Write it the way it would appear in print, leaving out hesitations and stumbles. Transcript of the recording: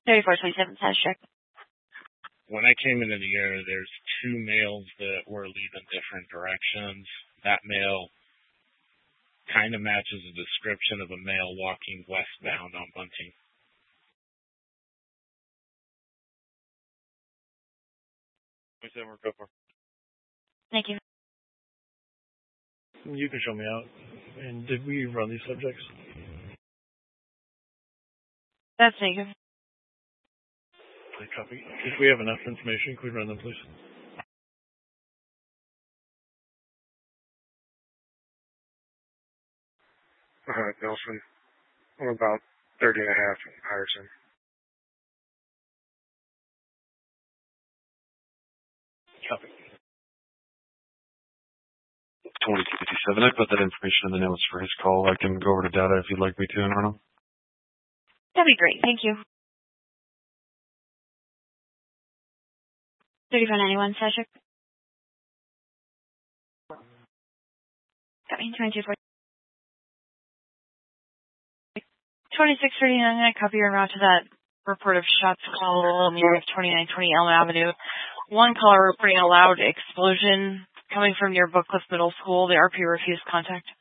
3427 Sash check. When I came into the area, there's two males that were leaving different directions. That male kind of matches the description of a male walking westbound on Bunting. What's that work up for? Thank you. You can show me out. And did we run these subjects? That's negative. Copy. If we have enough information, can we run them, please? Nelson. I'm about 30 and a half in Patterson. Copy. 2257. I put that information in the notes for his call. I can go over to data if you'd like me to, Arnold. That'd be great. Thank you. 3591 Sash check. Got me 2240. 2639, I copy your route to that report of shots called near 2920 Elm Avenue. One caller reporting a loud explosion coming from near Bookcliff Middle School. The RP refused contact.